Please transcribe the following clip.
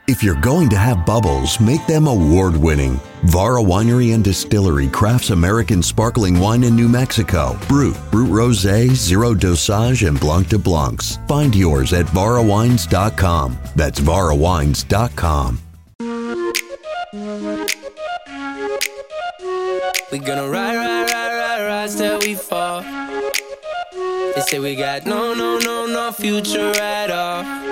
If you're going to have bubbles, make them award-winning. Vara Winery and Distillery crafts American sparkling wine in New Mexico. Brut Rosé, Zero Dosage, and Blanc de Blancs. Find yours at varawines.com. That's varawines.com. We gonna ride till we fall. They say we got no future at all.